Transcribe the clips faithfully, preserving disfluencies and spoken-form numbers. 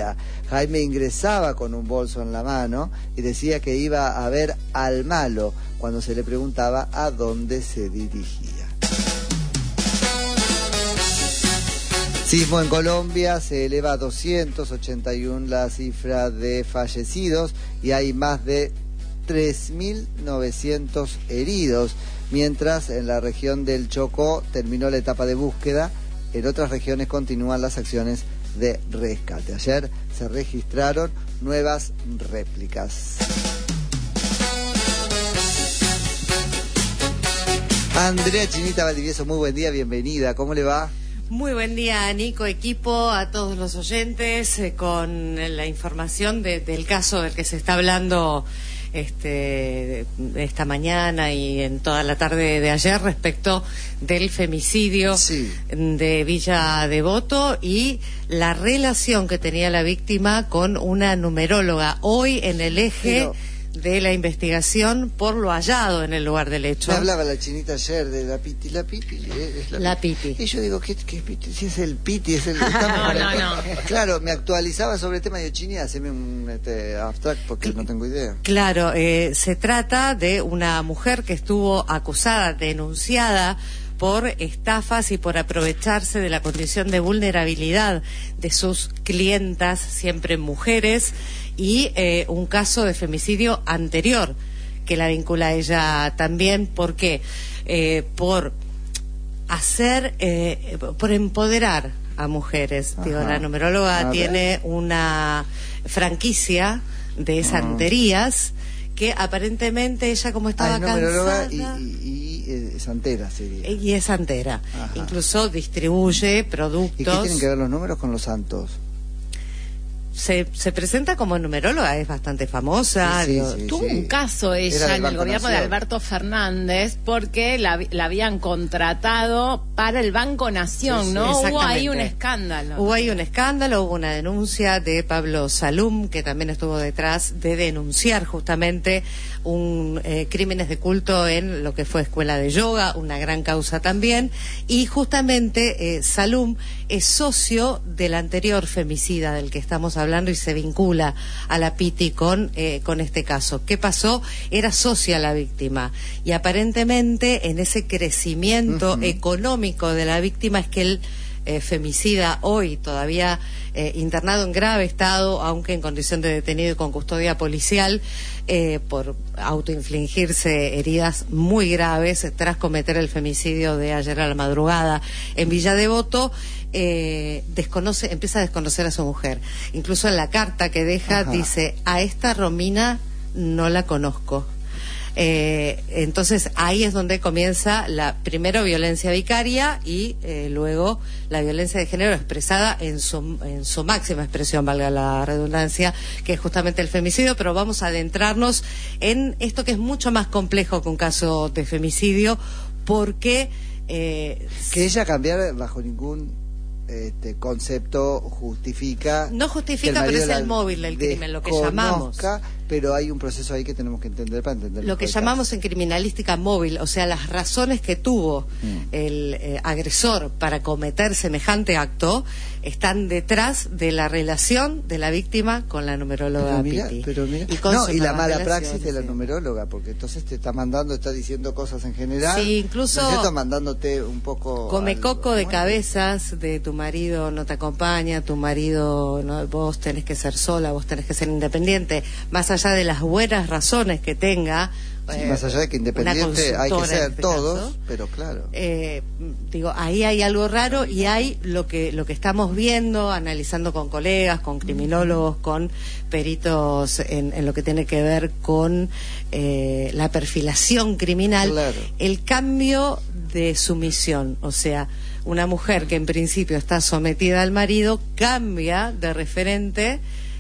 día. Jaime ingresaba con un bolso en la mano y decía que iba a ver al malo cuando se le preguntaba a dónde se dirigía. Sismo en Colombia, se eleva a doscientos ochenta y uno la cifra de fallecidos y hay más de tres mil novecientos heridos, mientras en la región del Chocó terminó la etapa de búsqueda. En otras regiones continúan las acciones de rescate. Ayer se registraron nuevas réplicas. Andrea Chinita Valdivieso, muy buen día, bienvenida, ¿cómo le va? Muy buen día, Nico, equipo, a todos los oyentes, eh, con la información de, del caso del que se está hablando este, esta mañana y en toda la tarde de ayer respecto del femicidio sí. de Villa Devoto y la relación que tenía la víctima con una numeróloga. Hoy en el eje... Pero... de la investigación por lo hallado en el lugar del hecho. Me hablaba la Chinita ayer de la Piti, la Piti es la, la Piti. Y yo digo, ¿qué, qué Piti? Si es el Piti, es el... no, no, no. Claro, me actualizaba sobre el tema de Chini, haceme un este, abstract porque C no tengo idea. Claro, eh, se trata de una mujer que estuvo acusada, denunciada por estafas y por aprovecharse de la condición de vulnerabilidad de sus clientas, siempre mujeres, y eh, un caso de femicidio anterior que la vincula a ella también. ¿Por qué? Eh, por hacer, eh, por empoderar a mujeres. Ajá. Digo, la numeróloga tiene una franquicia de santerías que aparentemente ella, como estaba ah, cansada... Y, y, y eh, santera sería. Y es santera. Ajá. Incluso distribuye productos... ¿Y qué tienen que ver los números con los santos? Se, se presenta como numeróloga, es bastante famosa. Sí, sí, digo, sí, tuvo sí. un caso ella en el gobierno Nación. de Alberto Fernández porque la, la habían contratado para el Banco Nación, sí, ¿no? Hubo ahí un escándalo. Hubo ahí un escándalo, hubo una denuncia de Pablo Salum, que también estuvo detrás de denunciar justamente un eh, crímenes de culto en lo que fue escuela de yoga, una gran causa también, y justamente eh, Salum es socio del anterior femicida del que estamos hablando y se vincula a la Piti con, eh, con este caso. ¿Qué pasó? Era socia la víctima y aparentemente en ese crecimiento uh-huh. económico de la víctima es que el eh, femicida hoy todavía eh, internado en grave estado, aunque en condición de detenido y con custodia policial, eh, por autoinfligirse heridas muy graves tras cometer el femicidio de ayer a la madrugada en Villa Devoto. Eh, desconoce, empieza a desconocer a su mujer. Incluso en la carta que deja Ajá. dice, a esta Romina no la conozco. Eh, entonces ahí es donde comienza la primero violencia vicaria y eh, luego la violencia de género expresada en su, en su máxima expresión, valga la redundancia, que es justamente el femicidio. Pero vamos a adentrarnos en esto que es mucho más complejo que un caso de femicidio, porque eh, que ella cambiara bajo ningún este concepto justifica no justifica, pero es el móvil del crimen, lo que llamamos, pero hay un proceso ahí que tenemos que entender para entender lo que llamamos caso. En criminalística móvil, o sea, las razones que tuvo mm. el eh, agresor para cometer semejante acto están detrás de la relación de la víctima con la numeróloga pero mira, Piti. Pero mira, y, con no, y la mala praxis de la sí. numeróloga, porque entonces te está mandando, está diciendo cosas en general, sí, incluso ¿no es cierto? Mandándote un poco come algo, coco de ¿no? cabezas de tu marido no te acompaña, tu marido no, vos tenés que ser sola, vos tenés que ser independiente, más allá de las buenas razones que tenga. Sí, eh, más allá de que independiente hay que ser este todos, caso, pero claro. Eh, digo, ahí hay algo raro y hay lo que lo que estamos viendo, analizando con colegas, con criminólogos, con peritos en, en lo que tiene que ver con eh, la perfilación criminal, claro. El cambio de sumisión, o sea, una mujer que en principio está sometida al marido cambia de referente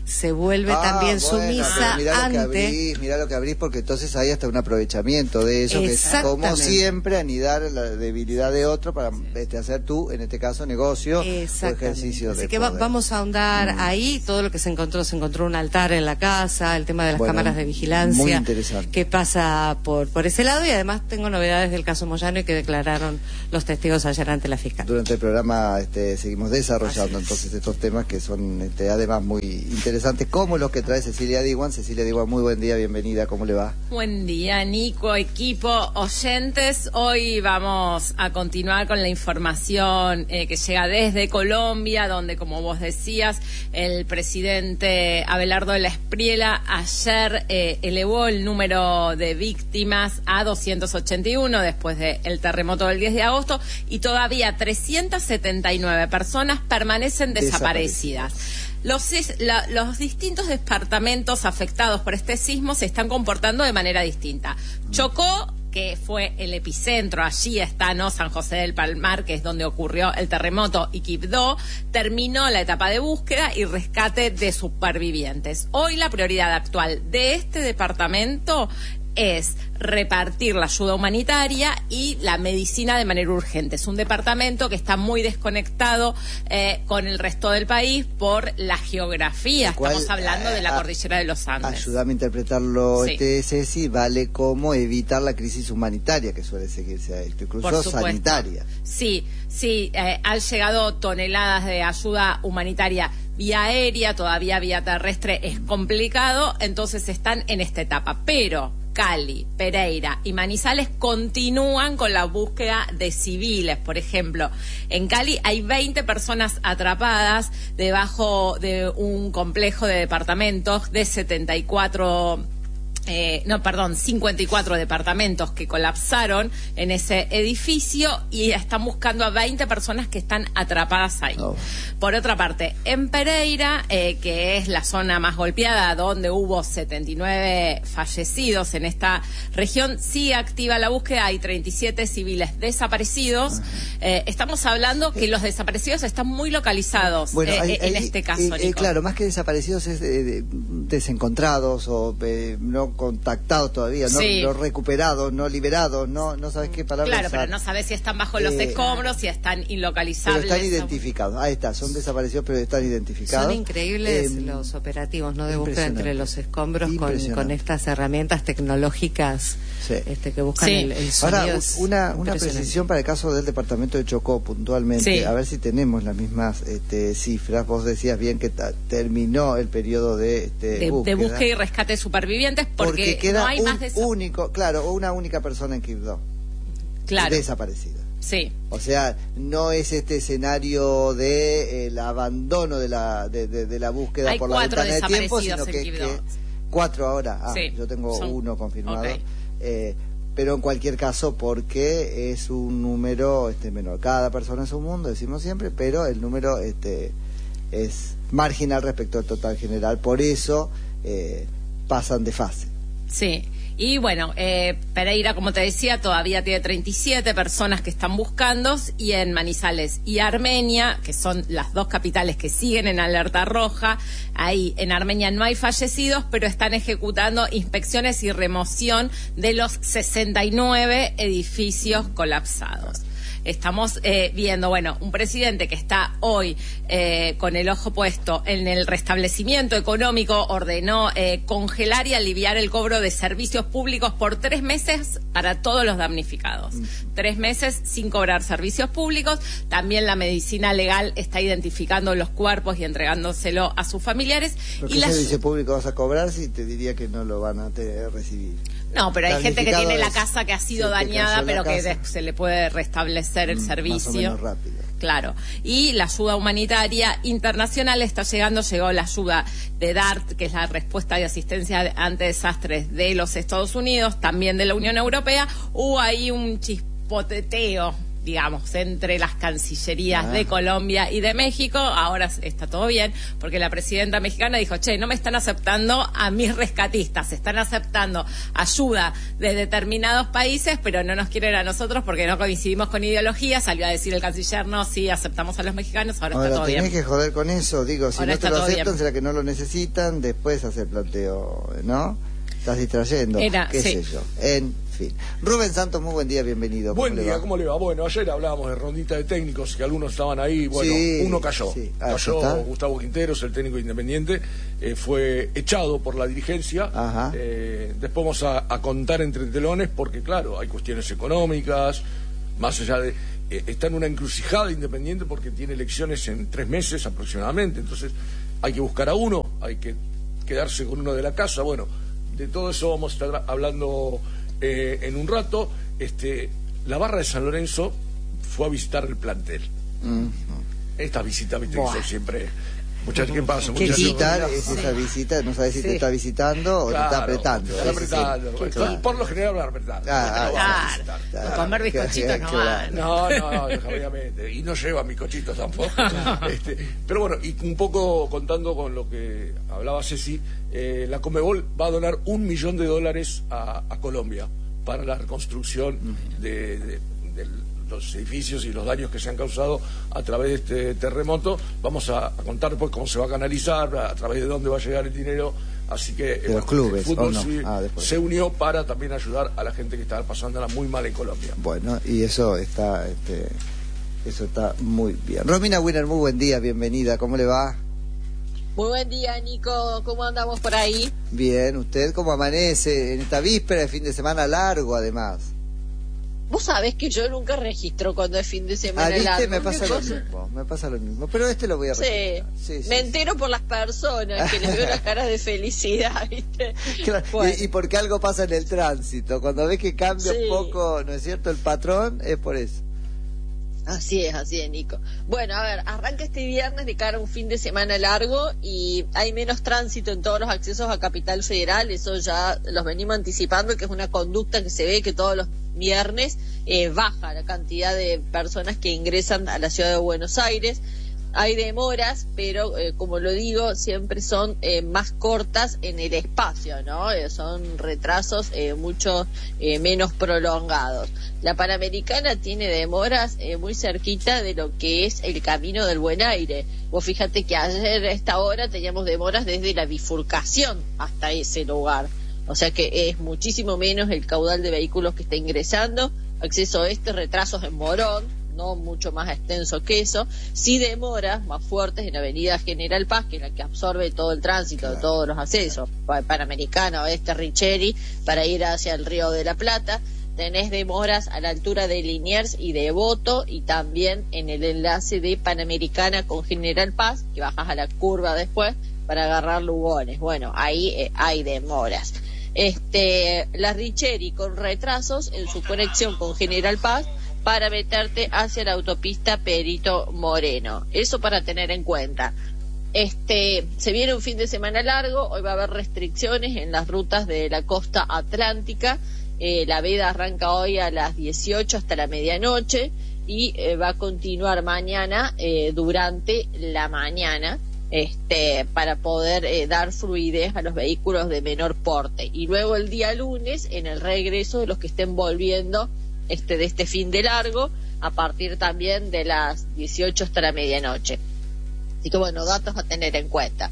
se vuelve ah, también bueno, sumisa mirá ante... Lo que abrís, mirá lo que abrís, porque entonces hay hasta un aprovechamiento de eso, que es como siempre anidar la debilidad de otro para este, hacer tú, en este caso, negocio o ejercicio Así de que poder. Va, vamos a ahondar mm. ahí, todo lo que se encontró, se encontró un altar en la casa, el tema de las bueno, cámaras de vigilancia, muy interesante. que pasa por, por ese lado, y además tengo novedades del caso Moyano y que declararon los testigos ayer ante la fiscal. Durante el programa este, seguimos desarrollando entonces estos temas que son este, además muy interesantes, como los que trae Cecilia Diwan. Cecilia Diwan, muy buen día, bienvenida, ¿cómo le va? Buen día, Nico, equipo, oyentes. Hoy vamos a continuar con la información eh, que llega desde Colombia, donde, como vos decías, el presidente Abelardo de la Espriella ayer eh, elevó el número de víctimas a doscientos ochenta y uno después del terremoto del diez de agosto, y todavía trescientas setenta y nueve personas permanecen desaparecidas. Los, la, los distintos departamentos afectados por este sismo se están comportando de manera distinta. Chocó, que fue el epicentro, allí está, ¿no? San José del Palmar, que es donde ocurrió el terremoto, y Quibdó, terminó la etapa de búsqueda y rescate de supervivientes. Hoy la prioridad actual de este departamento es repartir la ayuda humanitaria y la medicina de manera urgente. Es un departamento que está muy desconectado eh, con el resto del país por la geografía. Cual, Estamos hablando eh, de la cordillera de los Andes. Ayúdame a interpretarlo, sí. este Ceci, vale como evitar la crisis humanitaria que suele seguirse a esto, incluso sanitaria. Sí, sí, eh, han llegado toneladas de ayuda humanitaria vía aérea, todavía vía terrestre es complicado, entonces están en esta etapa, pero Cali, Pereira y Manizales continúan con la búsqueda de civiles. Por ejemplo, en Cali hay veinte personas atrapadas debajo de un complejo de departamentos de setenta y cuatro... Eh, no, perdón, cincuenta y cuatro departamentos que colapsaron en ese edificio, y están buscando a veinte personas que están atrapadas ahí. Oh. Por otra parte, en Pereira, eh, que es la zona más golpeada, donde hubo setenta y nueve fallecidos en esta región, sigue activa la búsqueda, hay treinta y siete civiles desaparecidos. Uh-huh. eh, estamos hablando que los desaparecidos están muy localizados bueno, eh, hay, en hay, este caso, eh, eh, claro, más que desaparecidos es eh, desencontrados o eh, no contactados todavía, no, sí. no recuperados, no liberados, no no sabes qué palabra Claro, usar. Pero no sabes si están bajo los eh, escombros, si están ilocalizables. Pero están identificados, ahí está, son desaparecidos pero están identificados. Son increíbles eh, los operativos, ¿no? De búsqueda entre los escombros con, con estas herramientas tecnológicas sí. este, que buscan sí. el, el sonido. Ahora, una, una precisión para el caso del departamento de Chocó puntualmente, sí. a ver si tenemos las mismas este, cifras. Vos decías bien que ta, terminó el periodo de, este, de, búsqueda. de búsqueda y rescate de supervivientes, porque, porque queda no hay un más de eso. único, claro, una única persona en Quibdó. Claro. Desaparecida. Sí. O sea, no es este escenario de eh, el abandono de la de, de, de la búsqueda hay por la ventana de tiempo, sino que, que cuatro ahora. Ah, sí. yo tengo Son... uno confirmado. Okay. Eh, pero en cualquier caso, porque es un número este menor. Cada persona es un mundo, decimos siempre, pero el número este es marginal respecto al total general. Por eso eh, pasan de fase. Sí. Y bueno, eh, Pereira, como te decía, todavía tiene treinta y siete personas que están buscando, y en Manizales y Armenia, que son las dos capitales que siguen en alerta roja, ahí en Armenia no hay fallecidos, pero están ejecutando inspecciones y remoción de los sesenta y nueve edificios colapsados. Estamos eh, viendo, bueno, un presidente que está hoy eh, con el ojo puesto en el restablecimiento económico, ordenó eh, congelar y aliviar el cobro de servicios públicos por tres meses para todos los damnificados. Mm. Tres meses sin cobrar servicios públicos. También la medicina legal está identificando los cuerpos y entregándoselo a sus familiares. ¿Pero y qué la... servicio público vas a cobrar si te diría que no lo van a te recibir? No, pero hay gente que tiene es, la casa que ha sido sí, dañada, pero que casa. se le puede restablecer el mm, servicio. Más o menos rápido. Claro. Y la ayuda humanitaria internacional está llegando, llegó la ayuda de DART, que es la respuesta de asistencia ante desastres de los Estados Unidos, también de la Unión Europea. Hubo ahí un chispoteteo digamos, entre las cancillerías ah. de Colombia y de México. Ahora está todo bien, porque la presidenta mexicana dijo, che, no me están aceptando a mis rescatistas, están aceptando ayuda de determinados países, pero no nos quieren a nosotros porque no coincidimos con ideología. Salió a decir el canciller, no, sí, aceptamos a los mexicanos, ahora, ahora está todo bien. Ahora tenés que joder con eso, digo, si ahora no te lo aceptan, bien. Será que no lo necesitan, después hacer planteo, ¿no? Estás distrayendo, Era, qué sí. sé yo, en fin. Rubén Santos, muy buen día, bienvenido. Buen día, ¿cómo le va? Bueno, ayer hablábamos de rondita de técnicos, que algunos estaban ahí, bueno, sí, uno cayó, sí. ah, cayó Gustavo Quinteros, el técnico independiente, eh, fue echado por la dirigencia, eh, después vamos a, a contar entre telones, porque claro, hay cuestiones económicas, más allá de, eh, está en una encrucijada Independiente porque tiene elecciones en tres meses aproximadamente, entonces hay que buscar a uno, hay que quedarse con uno de la casa, bueno, de todo eso vamos a estar hablando eh, en un rato. Este, la barra de San Lorenzo fue a visitar el plantel. Uh-huh. Estas visitas, viste, que son siempre... Muchachos, ¿qué pasa? ¿Qué visitar es esa visita? No sabes si sí. te está visitando o claro, te está apretando. Te está apretando. Sí. Por, por lo general van apretando. Ah, no ah, claro. claro. Comer bizcochitos no van. No, no, no, obviamente. Y no llevan bizcochitos tampoco. este, pero bueno, y un poco contando con lo que hablaba Ceci, eh, la Conmebol va a donar un millón de dólares a, a Colombia para la reconstrucción uh-huh. de, de, del los edificios y los daños que se han causado a través de este terremoto. Vamos a, a contar después cómo se va a canalizar, a, a través de dónde va a llegar el dinero. Así que de los clubes, el fútbol no? sí, ah, se unió para también ayudar a la gente que estaba pasándola muy mal en Colombia. Bueno, y eso está este, eso está muy bien. Romina Winner, muy buen día, bienvenida, ¿cómo le va? Muy buen día, Nico, ¿cómo andamos por ahí? Bien, ¿usted cómo amanece en esta víspera de fin de semana largo además? Vos sabés que yo nunca registro cuando es fin de semana ah, ¿viste? largo. Me pasa lo mismo, me pasa lo mismo, pero este lo voy a registrar. Sí, sí, sí me sí, entero sí. por las personas, que les veo las caras de felicidad, ¿viste? Claro, bueno. y, y porque algo pasa en el tránsito, cuando ves que cambia sí. un poco, ¿no es cierto?, el patrón, es por eso. Así es, así es, Nico. Bueno, a ver, arranca este viernes de cara a un fin de semana largo y hay menos tránsito en todos los accesos a Capital Federal, eso ya los venimos anticipando, que es una conducta que se ve que todos los viernes eh, baja la cantidad de personas que ingresan a la ciudad de Buenos Aires. Hay demoras, pero eh, como lo digo, siempre son eh, más cortas en el espacio, ¿no? Eh, son retrasos eh, mucho eh, menos prolongados. La Panamericana tiene demoras eh, muy cerquita de lo que es el Camino del Buen Aire. Vos fíjate que ayer a esta hora teníamos demoras desde la bifurcación hasta ese lugar. O sea que es muchísimo menos el caudal de vehículos que está ingresando. Acceso este, retrasos en Morón, no mucho más extenso que eso, sí demoras más fuertes en Avenida General Paz, que es la que absorbe todo el tránsito, claro, de todos los accesos, Panamericana, Oeste, Richeri, para ir hacia el Río de la Plata. Tenés demoras a la altura de Liniers y de Devoto, y también en el enlace de Panamericana con General Paz, que bajas a la curva después para agarrar Lugones. Bueno, ahí eh, hay demoras. Este, la Richeri con retrasos en su conexión con General Paz para meterte hacia la autopista Perito Moreno. Eso para tener en cuenta. Este, se viene un fin de semana largo, hoy va a haber restricciones en las rutas de la costa atlántica. Eh, la veda arranca hoy a las dieciocho hasta la medianoche y eh, va a continuar mañana eh, durante la mañana, este, para poder eh, dar fluidez a los vehículos de menor porte. Y luego el día lunes, en el regreso de los que estén volviendo este de este fin de largo, a partir también de las dieciocho hasta la medianoche. Así que bueno, datos a tener en cuenta.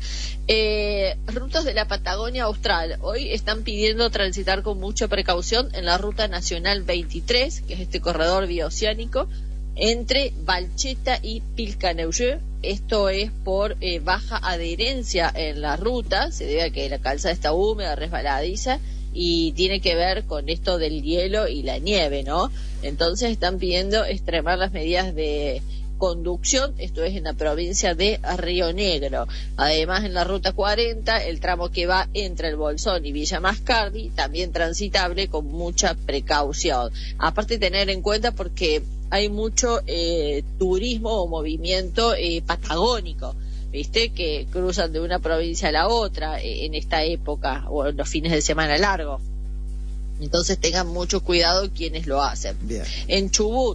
Eh, rutas de la Patagonia Austral. Hoy están pidiendo transitar con mucha precaución en la Ruta Nacional veintitrés, que es este corredor bioceánico, entre Valcheta y Pilcaneuye. Esto es por eh, baja adherencia en la ruta, se debe a que la calzada está húmeda, resbaladiza, y tiene que ver con esto del hielo y la nieve, ¿no? Entonces están pidiendo extremar las medidas de conducción, esto es en la provincia de Río Negro. Además, en la ruta cuarenta, el tramo que va entre el Bolsón y Villa Mascardi, también transitable con mucha precaución. Aparte, tener en cuenta porque hay mucho eh, turismo o movimiento eh, patagónico, ¿viste? Que cruzan de una provincia a la otra eh, en esta época o en los fines de semana largos. Entonces tengan mucho cuidado quienes lo hacen. Bien. En Chubut,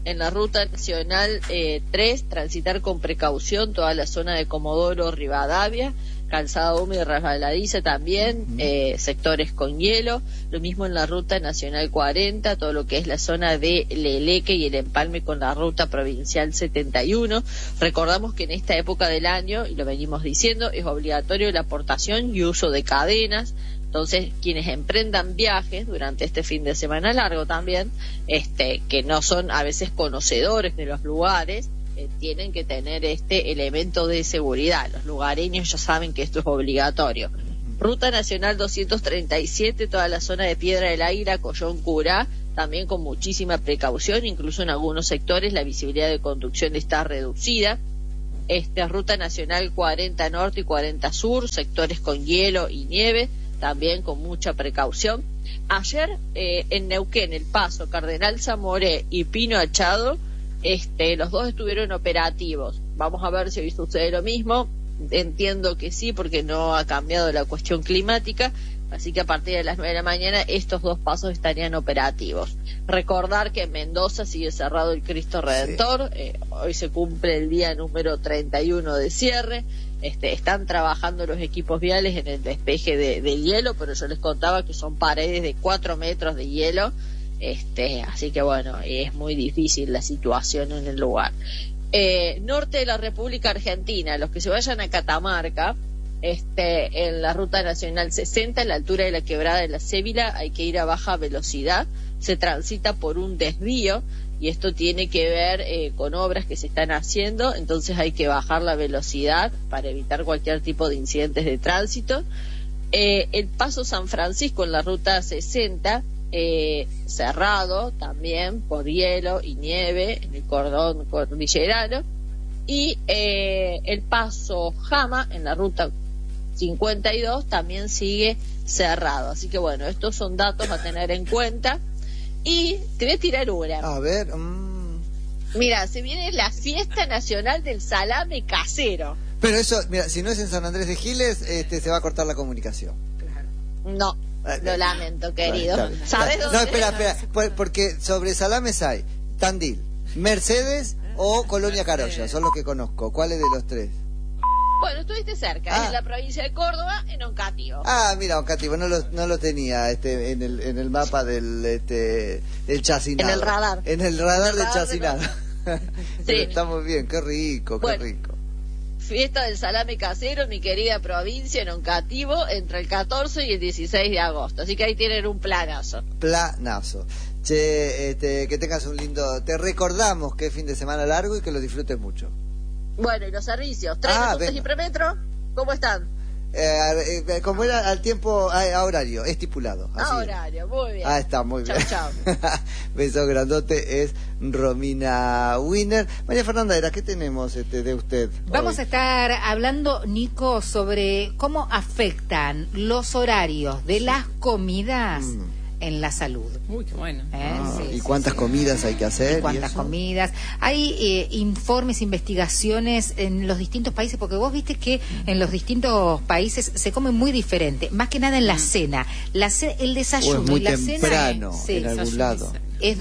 En la ruta nacional eh, tres, transitar con precaución toda la zona de Comodoro Rivadavia, calzada húmeda y resbaladiza también, uh-huh. eh, sectores con hielo. Lo mismo en la ruta nacional cuarenta, todo lo que es la zona de Leleque y el empalme con la ruta provincial setenta y uno. Recordamos que en esta época del año, y lo venimos diciendo, es obligatorio la aportación y uso de cadenas. Entonces, quienes emprendan viajes durante este fin de semana largo también, este, que no son a veces conocedores de los lugares, eh, tienen que tener este elemento de seguridad. Los lugareños ya saben que esto es obligatorio. Ruta Nacional doscientos treinta y siete, toda la zona de Piedra del Águila, Collón Curá, también con muchísima precaución, incluso en algunos sectores la visibilidad de conducción está reducida. Este, Ruta Nacional cuarenta Norte y cuarenta Sur, sectores con hielo y nieve, también con mucha precaución. Ayer eh, en Neuquén, El Paso, Cardenal Zamoré y Pino Achado, este, los dos estuvieron operativos. Vamos a ver si ha visto usted lo mismo. Entiendo que sí, porque no ha cambiado la cuestión climática, así que a partir de las nueve de la mañana estos dos pasos estarían operativos. Recordar que en Mendoza sigue cerrado el Cristo Redentor, sí. eh, hoy se cumple el día número treinta y uno de cierre. Este, están trabajando los equipos viales en el despeje de, del hielo, pero yo les contaba que son paredes de cuatro metros de hielo, este, así que bueno, es muy difícil la situación en el lugar. Eh, norte de la República Argentina, los que se vayan a Catamarca, este, en la ruta nacional sesenta, en la altura de la quebrada de la Cébila, hay que ir a baja velocidad, se transita por un desvío, y esto tiene que ver eh, con obras que se están haciendo, entonces hay que bajar la velocidad para evitar cualquier tipo de incidentes de tránsito. Eh, el Paso San Francisco en la ruta sesenta, eh, cerrado también por hielo y nieve en el cordón cordillerano, y eh, el Paso Jama en la ruta cincuenta y dos también sigue cerrado, así que bueno, estos son datos a tener en cuenta. Y te voy a tirar una. A ver. Um... Mira, se viene la fiesta nacional del salame casero. Pero eso, mira, si no es en San Andrés de Giles, este, se va a cortar la comunicación. Claro. No, lo lamento, querido. Bueno, ¿Sabes dónde? No, espera, espera, porque sobre salames hay Tandil, Mercedes o Colonia Carolla, son los que conozco. ¿Cuál es de los tres? Bueno, estuviste cerca, ah. en la provincia de Córdoba, en Oncativo. Ah, mira, Oncativo, no lo, no lo tenía este, en, el, en el mapa del este, el chacinado. En el radar. En el radar, en el del radar chacinado. De... sí. Está muy bien, qué rico, qué bueno, rico. Fiesta del salame casero, mi querida provincia, en Oncativo, entre el catorce y el dieciséis de agosto. Así que ahí tienen un planazo. Planazo. Che, este, que tengas un lindo... Te recordamos que es fin de semana largo y que lo disfrutes mucho. Bueno, y los servicios, tren, ah, buses y premetro, ¿cómo están? Eh, eh, como era al tiempo, a, a horario, estipulado. A horario, muy bien. Ah, está, muy chau, bien. Chao, Beso grandote, es Romina Wiener. María Fernanda, ¿qué tenemos este, de usted Vamos hoy? a estar hablando, Nico, sobre cómo afectan los horarios de las comidas mm. en la salud. Uy, qué bueno. ¿Eh? Ah, sí, ¿Y sí, cuántas sí. comidas hay que hacer? ¿Y cuántas ¿Y comidas? Hay eh, informes, investigaciones en los distintos países, porque vos viste que en los distintos países se come muy diferente, más que nada en la cena. La ce el desayuno o es muy y la temprano, cena sí, en algún lado. Es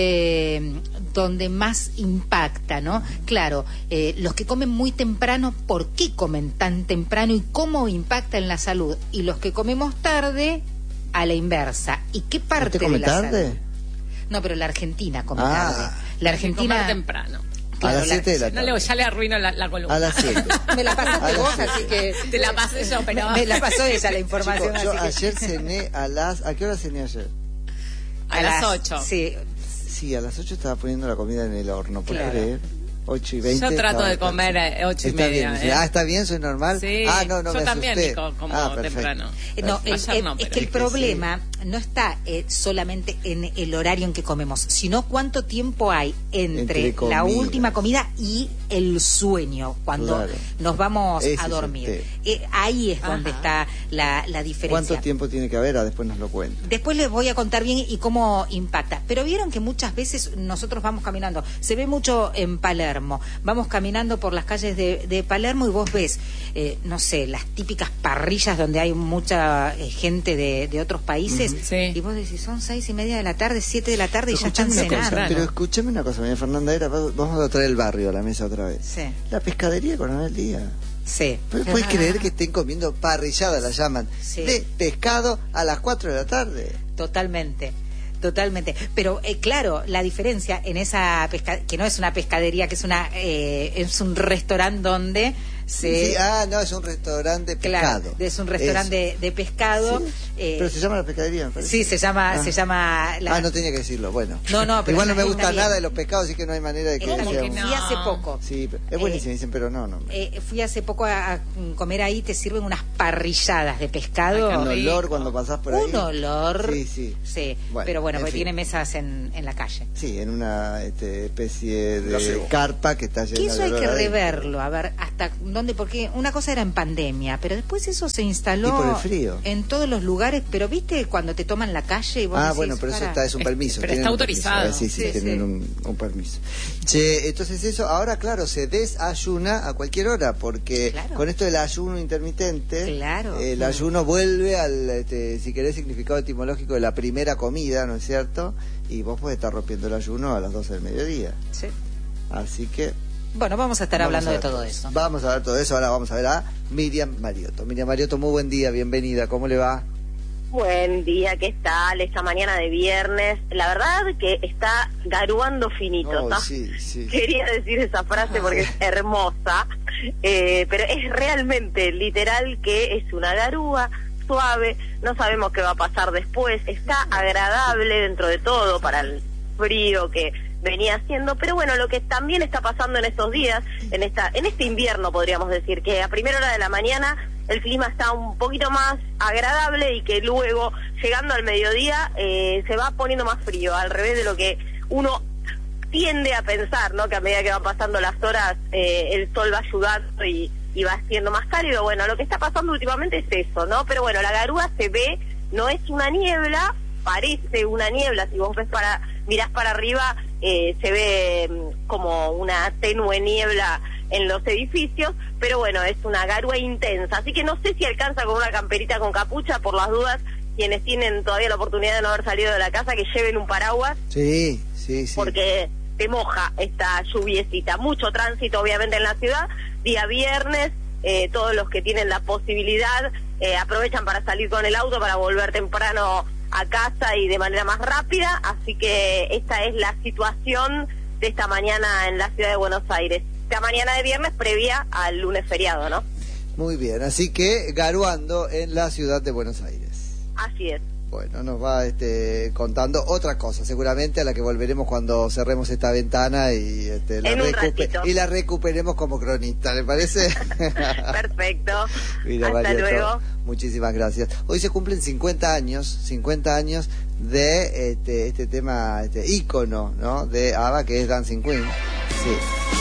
donde donde más impacta, ¿no? Claro, eh, los que comen muy temprano, ¿por qué comen tan temprano y cómo impacta en la salud? Y los que comemos tarde, a la inversa. ¿Y qué parte come de la tarde? salud? No, pero la Argentina come ah, tarde. La Argentina comer temprano. Claro, a las siete de la tarde. No, ya le arruino la, la columna. A las siete. Me la pasaste vos, así que... Te la pasé yo, pero... Me la pasó ella la información. Chico, yo así que... ayer cené a las... ¿A qué hora cené ayer? A, a las ocho. Sí. Sí, a las ocho estaba poniendo la comida en el horno, ¿puedes claro. creer? ocho y veinte. Yo trato de comer a ocho y está media. Bien. ¿eh? Ah, ¿está bien? ¿Soy normal? Sí, ah, no, no yo me también, asusté. Nico, como ah, temprano. No, el, el, no, es que el problema sí. no está eh, solamente en el horario en que comemos, sino cuánto tiempo hay entre, entre la última comida y el sueño, cuando claro. nos vamos Ese a dormir. eh, ahí es donde Ajá. está la, la diferencia. ¿Cuánto tiempo tiene que haber? Ah, después nos lo cuento. Después les voy a contar bien y cómo impacta. Pero vieron que muchas veces nosotros vamos caminando, se ve mucho en Palermo, vamos caminando por las calles de, de Palermo y vos ves, eh, no sé, las típicas parrillas donde hay mucha eh, gente de, de otros países, uh-huh. sí. y vos decís, son seis y media de la tarde, siete de la tarde y ya están cenando. Cosa, pero escúchame una cosa, doña Fernanda, era, vamos a traer el barrio a la mesa otra vez. Sí. La pescadería Coronel Díaz. Sí. ¿Puedes creer que estén comiendo parrillada, la llaman, sí. de pescado a las cuatro de la tarde? Totalmente. Totalmente, pero eh, claro, la diferencia en esa pesca que no es una pescadería, que es una eh, es un restaurante donde se... Sí, ah, no, es un restaurante de pescado. Claro, es un restaurante de, de pescado. Sí. Eh, pero se llama la pescadería, me parece. Sí, se llama... Ah, se llama la... ah no tenía que decirlo, bueno. No, no, pero igual no me gusta nada de los pescados, así que no hay manera de que sea... No. Fui hace poco. Sí, es buenísimo, eh, dicen, pero no, no. Eh, fui hace poco a, a comer ahí, te sirven unas parrilladas de pescado. Ay, un olor cuando pasás por ahí. Un olor. Sí, sí. Sí, bueno, pero bueno, porque fin. tiene mesas en, en la calle. Sí, en una este, especie de carpa que está llena de eso hay que ahí. reverlo, a ver hasta dónde, porque una cosa era en pandemia, pero después eso se instaló y por el frío. En todos los lugares, pero viste cuando te toman la calle y vos Ah, decís, bueno, pero eso está, es un permiso. Pero está autorizado. Sí, sí, sí, tienen sí. Un, un permiso. Che, entonces eso, ahora claro, se desayuna a cualquier hora, porque claro. con esto del ayuno intermitente, claro, el claro. ayuno vuelve al, este, si querés, significado etimológico de la primera comida, ¿no es cierto? Y vos podés estar rompiendo el ayuno a las doce del mediodía. Sí. Así que... Bueno, vamos a estar vamos hablando a de todo eso. Vamos a ver todo eso, ahora vamos a ver a Miriam Mariotto. Miriam Mariotto, muy buen día, bienvenida, ¿cómo le va? Buen día, ¿qué tal? Esta mañana de viernes, la verdad que está garuando finito, oh, ¿no? Sí, sí. Quería decir esa frase porque es hermosa, eh, pero es realmente literal que es una garúa suave, no sabemos qué va a pasar después, está agradable dentro de todo para el frío que venía haciendo, pero bueno, lo que también está pasando en estos días, en esta en este invierno podríamos decir, que a primera hora de la mañana el clima está un poquito más agradable y que luego, llegando al mediodía, eh, se va poniendo más frío, al revés de lo que uno tiende a pensar, ¿no? Que a medida que van pasando las horas, eh, el sol va ayudando y, y va siendo más cálido. Bueno, lo que está pasando últimamente es eso, ¿no? Pero bueno, la garúa se ve, no es una niebla, parece una niebla, si vos ves para, mirás para arriba, eh, se ve como una tenue niebla en los edificios, pero bueno, es una garúa intensa, así que no sé si alcanza con una camperita con capucha, por las dudas, quienes tienen todavía la oportunidad de no haber salido de la casa, que lleven un paraguas. Sí, sí, sí. Porque te moja esta lluviecita, mucho tránsito obviamente en la ciudad, día viernes, eh, todos los que tienen la posibilidad eh, aprovechan para salir con el auto, para volver temprano a casa y de manera más rápida, así que esta es la situación de esta mañana en la ciudad de Buenos Aires. Esta mañana de viernes previa al lunes feriado, ¿no? Muy bien, así que garuando en la ciudad de Buenos Aires. Así es. Bueno, nos va este, contando otra cosa, seguramente a la que volveremos cuando cerremos esta ventana y, este, la, recuper y la recuperemos como cronista, ¿le parece? Perfecto. Mira, hasta Mariotto, luego. Muchísimas gracias. Hoy se cumplen cincuenta años, cincuenta años de este, este tema, este ícono, ¿no? De ABBA, que es Dancing Queen. Sí.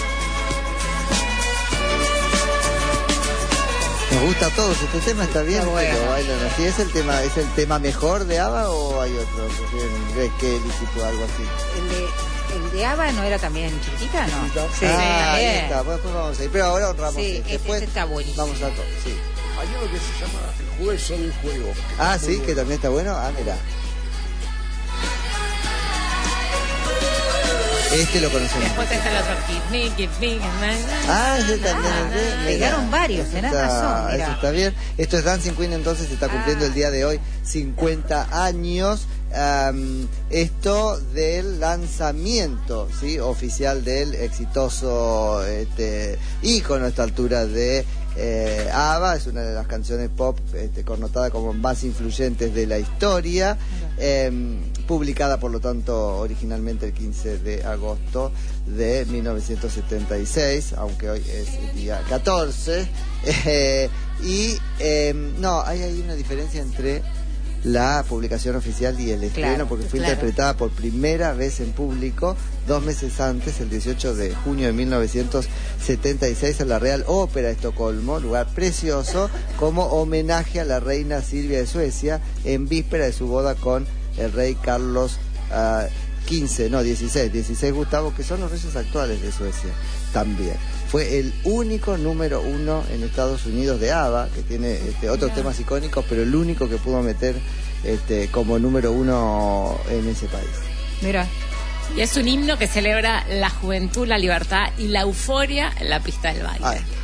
Nos gusta a todos, este tema está bien, bueno. Pero bailan así. ¿Es el tema, es el tema mejor de ABBA o hay otro? Grace Kelly, tipo algo así. El de, el de ABBA no era también chiquitita, ¿no? Sí, ah, ahí está, pues, pues vamos a ir. Pero ahora honramos sí, este. Después este está buenísimo. Vamos a todo, sí. Hay uno que se llama El Juezo del Juego. Ah, sí, bueno. Que también está bueno. Ah, mira. Este lo conocemos. Después está el otro Give Me, Give Me, Ah, ese también. Ah, pegaron varios, tenés razón. Mira. Eso está bien. Esto es Dancing Queen, entonces se está cumpliendo ah. el día de hoy cincuenta años. Um, esto del lanzamiento, ¿sí? Oficial del exitoso este, ícono a esta altura de eh, ABBA. Es una de las canciones pop este, connotada como más influyentes de la historia. Eh, publicada por lo tanto originalmente el quince de agosto de mil novecientos setenta y seis, aunque hoy es el día catorce. Eh, y eh, no, hay, hay una diferencia entre la publicación oficial y el estreno, claro, porque fue claro. interpretada por primera vez en público dos meses antes, el dieciocho de junio de mil novecientos setenta y seis, en la Real Ópera de Estocolmo, lugar precioso, como homenaje a la reina Silvia de Suecia, en víspera de su boda con el rey Carlos uh, quince, no, dieciséis, dieciséis Gustavo, que son los reyes actuales de Suecia también. Fue el único número uno en Estados Unidos de ABBA, que tiene este, otros Mira. temas icónicos, pero el único que pudo meter este, como número uno en ese país. Mira. Y es un himno que celebra la juventud, la libertad y la euforia en la pista del baile. Ay.